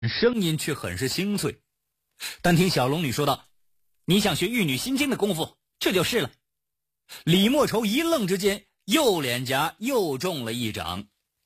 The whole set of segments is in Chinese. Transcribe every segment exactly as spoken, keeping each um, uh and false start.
声音却很是清脆。但听小龙女说道：“你想学玉女心经的功夫，这就是了。”李莫愁一愣之间，右脸颊又中了一掌。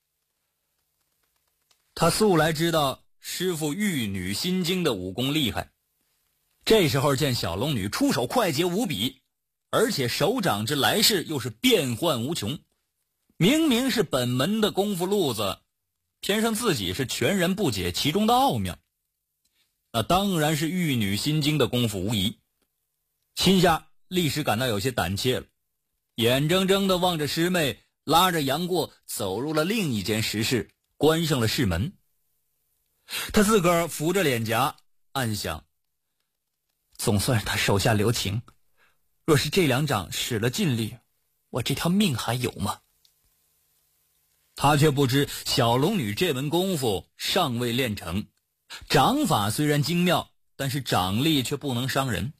他素来知道师父玉女心经的武功厉害，这时候见小龙女出手快捷无比，而且手掌之来势又是变幻无穷，明明是本门的功夫路子，偏生自己是全然不解其中的奥妙。那当然是玉女心经的功夫无疑，心下立时感到有些胆怯了，眼睁睁地望着师妹拉着杨过走入了另一间石室，关上了室门。他自个儿扶着脸颊暗想，总算是他手下留情，若是这两掌使了尽力，我这条命还有吗？他却不知小龙女这门功夫尚未练成，掌法虽然精妙，但是掌力却不能伤人。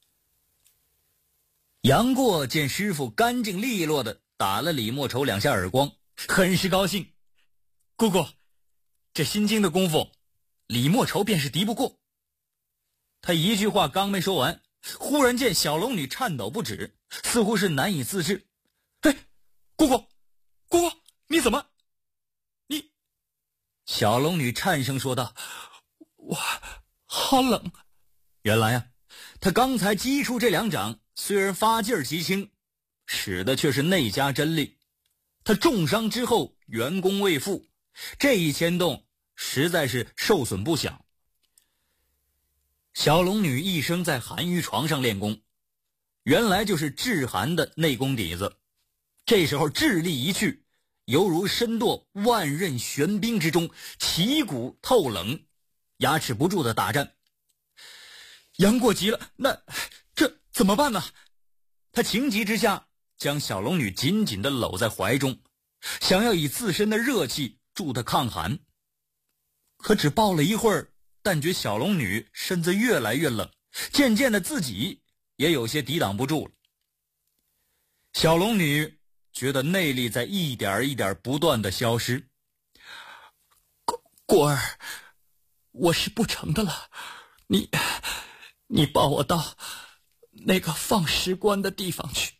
杨过见师傅干净利落地打了李莫愁两下耳光，很是高兴。姑姑，这心经的功夫，李莫愁便是敌不过。他一句话刚没说完，忽然见小龙女颤抖不止，似乎是难以自制。哎，姑姑，姑姑，你怎么？你……小龙女颤声说道：“我好冷。”原来啊，他刚才击出这两掌，虽然发劲儿极轻，使的却是内家真力。他重伤之后元功未复，这一牵动实在是受损不小。小龙女一生在寒玉床上练功，原来就是制寒的内功底子，这时候智力一去，犹如身堕万仞玄冰之中，旗鼓透冷，压制不住的打战。杨过急了，那这怎么办呢？他情急之下将小龙女紧紧地搂在怀中，想要以自身的热气助她抗寒。可只抱了一会儿，但觉小龙女身子越来越冷，渐渐的自己也有些抵挡不住了。小龙女觉得内力在一点一点不断的消失。果果儿，我是不成的了，你你抱我到那个放石棺的地方去。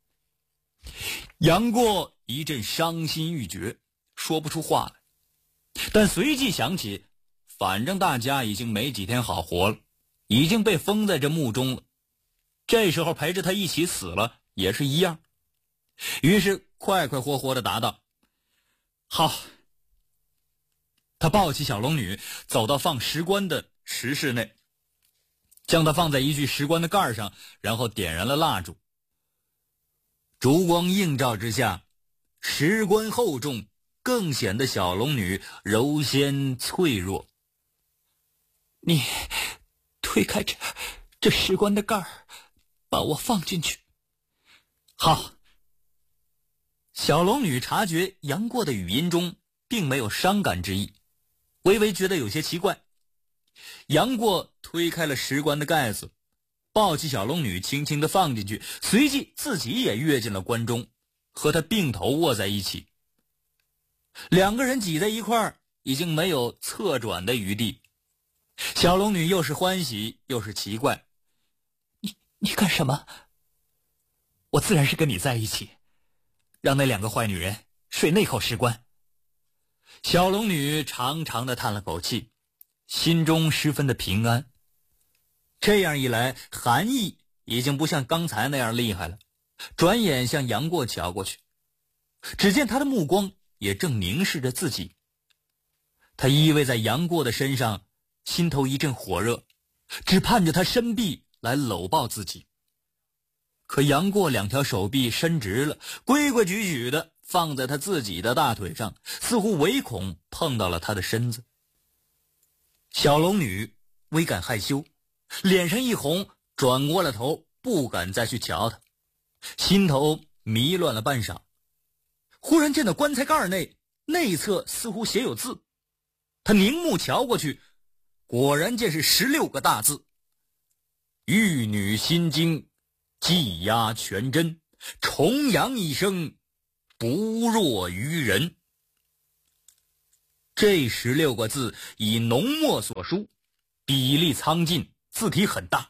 杨过一阵伤心欲绝，说不出话来，但随即想起，反正大家已经没几天好活了，已经被封在这墓中了，这时候陪着他一起死了也是一样。于是快快活活地答道：“好。”他抱起小龙女，走到放石棺的石室内，将它放在一具石棺的盖上，然后点燃了蜡烛。烛光映照之下，石棺厚重，更显得小龙女柔纤脆弱。你推开这这石棺的盖儿，把我放进去。好。小龙女察觉杨过的语音中并没有伤感之意，微微觉得有些奇怪。杨过推开了石棺的盖子，抱起小龙女轻轻地放进去，随即自己也跃进了棺中，和她并头卧在一起。两个人挤在一块儿，已经没有侧转的余地。小龙女又是欢喜又是奇怪。你你干什么？我自然是跟你在一起，让那两个坏女人睡那口石棺。小龙女长长的叹了口气，心中十分的平安。这样一来，寒意已经不像刚才那样厉害了，转眼向杨过瞧过去，只见他的目光也正凝视着自己。他依偎在杨过的身上，心头一阵火热，只盼着他伸臂来搂抱自己。可杨过两条手臂伸直了，规规矩矩的放在他自己的大腿上，似乎唯恐碰到了他的身子。小龙女微感害羞，脸上一红，转过了头，不敢再去瞧他，心头迷乱了半晌。忽然见到棺材盖内内侧似乎写有字，他凝目瞧过去，果然见是十六个大字：玉女心经，技压全真，重阳一生，不若于人。 这十六个字以浓墨所书，笔力苍劲，字体很大。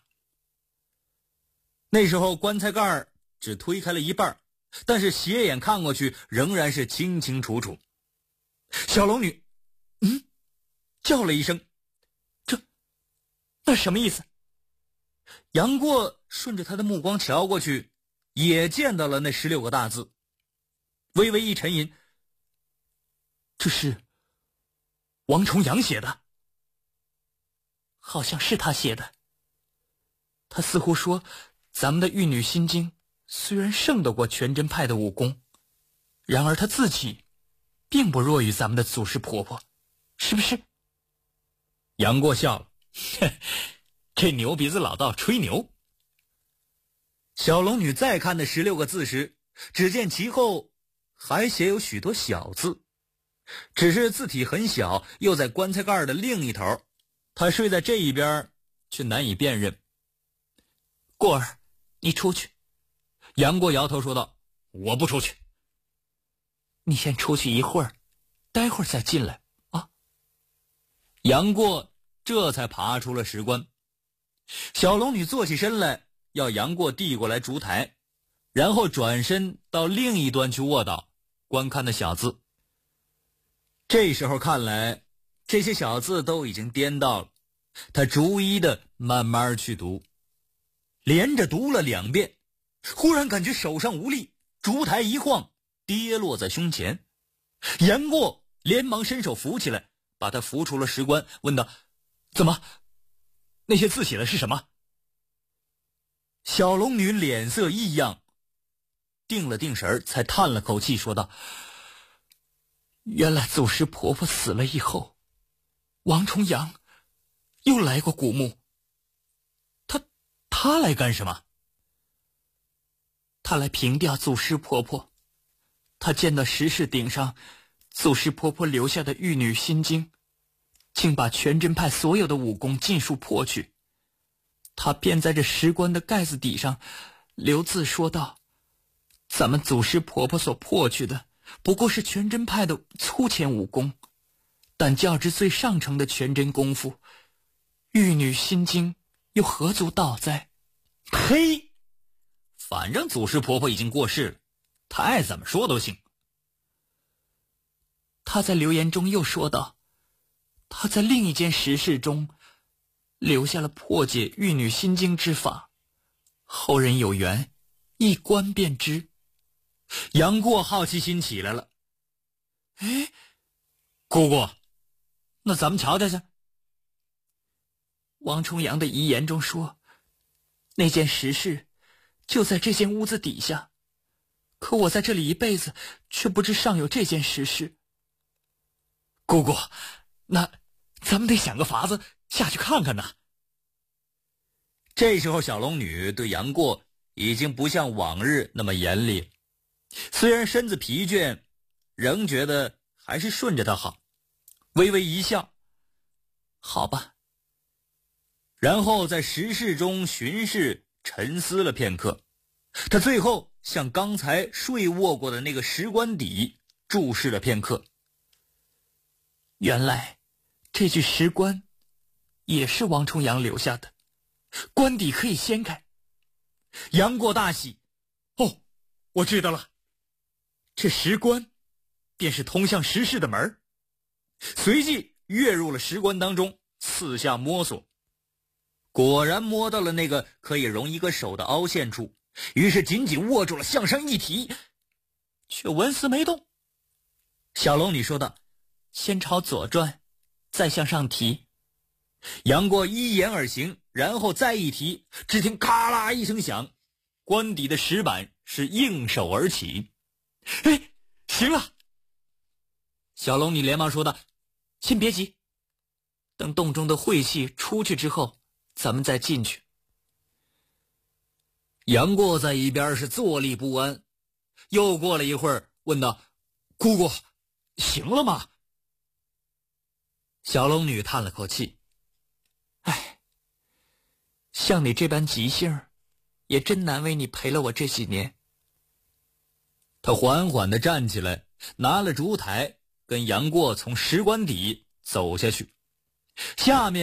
那时候棺材盖只推开了一半，但是斜眼看过去仍然是清清楚楚。小龙女嗯叫了一声，这那什么意思？杨过顺着他的目光瞧过去，也见到了那十六个大字，微微一沉吟，这是王重阳写的。好像是他写的。他似乎说，咱们的玉女心经虽然胜得过全真派的武功，然而他自己并不弱于咱们的祖师婆婆，是不是？杨过笑了，这牛鼻子老道吹牛。小龙女再看那十六个字时，只见其后还写有许多小字，只是字体很小，又在棺材盖的另一头，她睡在这一边却难以辨认。过儿，你出去。杨过摇头说道，我不出去。你先出去一会儿，待会儿再进来啊。杨过这才爬出了石棺。小龙女坐起身来，要杨过递过来烛台，然后转身到另一端去卧倒，观看那小字。这时候看来，这些小字都已经颠倒了，他逐一的慢慢去读，连着读了两遍，忽然感觉手上无力，烛台一晃，跌落在胸前。杨过连忙伸手扶起来，把他扶出了石棺，问道，怎么？那些字写的是什么？小龙女脸色异样，定了定神，才叹了口气说道，原来祖师婆婆死了以后，王重阳又来过古墓。他他来干什么？他来凭吊祖师婆婆。他见到石室顶上祖师婆婆留下的玉女心经，竟把全真派所有的武功尽数破去。他便在这石棺的盖子底上留字说道，咱们祖师婆婆所破去的不过是全真派的粗浅武功，但较之最上乘的全真功夫，玉女心经又何足道哉？呸！反正祖师婆婆已经过世了，她爱怎么说都行。他在留言中又说道，他在另一间石室中留下了破解玉女心经之法，后人有缘一观便知。杨过好奇心起来了，哎，姑姑，那咱们瞧瞧去。王重阳的遗言中说，那间石室就在这间屋子底下，可我在这里一辈子，却不知尚有这间石室。姑姑，那咱们得想个法子下去看看呢。这时候小龙女对杨过已经不像往日那么严厉，虽然身子疲倦，仍觉得还是顺着他好，微微一笑，好吧。然后在石室中巡视沉思了片刻，他最后向刚才睡卧过的那个石棺底注视了片刻。原来这具石棺也是王重阳留下的，棺底可以掀开。杨过大喜，哦，我知道了，这石棺便是通向石室的门。随即跃入了石棺当中，四下摸索，果然摸到了那个可以容一个手的凹陷处，于是紧紧握住了，向上一提，却纹丝没动。小龙女说道，先朝左转，再向上提。杨过依言而行，然后再一提，只听咔啦一声响，棺底的石板是应手而起。哎，行了！小龙女连忙说道，先别急，等洞中的晦气出去之后，咱们再进去。杨过在一边是坐立不安，又过了一会儿，问道，姑姑，行了吗？小龙女叹了口气，唉，像你这般急性，也真难为你陪了我这几年。他缓缓地站起来，拿了烛台， 跟杨过从石棺底走下去，下面